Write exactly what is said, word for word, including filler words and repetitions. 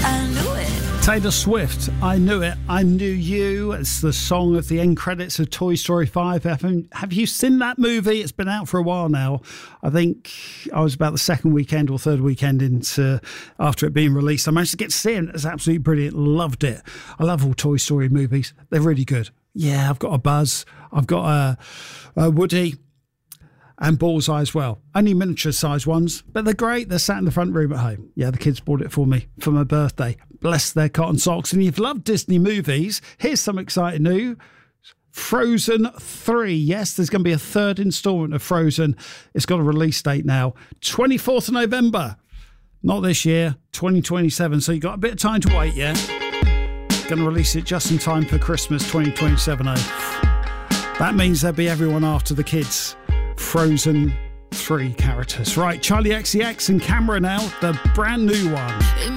I knew it. Taylor Swift, I Knew It, I Knew You. It's the song at the end credits of Toy Story five. Have you seen that movie? It's been out for a while now. I think I was about the second weekend or third weekend into after it being released. I managed to get to see it. It's absolutely brilliant. Loved it. I love all Toy Story movies. They're really good. Yeah, I've got a Buzz. I've got a, a Woody. And Bullseye as well. Only miniature size ones, but they're great. They're sat in the front room at home. Yeah, the kids bought it for me for my birthday. Bless their cotton socks. And you've loved Disney movies. Here's some exciting news. Frozen three. Yes, there's going to be a third instalment of Frozen. It's got a release date now. twenty-fourth of November. Not this year, twenty twenty-seven. So you've got a bit of time to wait, yeah? Going to release it just in time for Christmas twenty twenty-seven. Oh. That means there'll be everyone after the kids. Frozen three characters. Right, Charlie X C X and Camera now, the brand new one.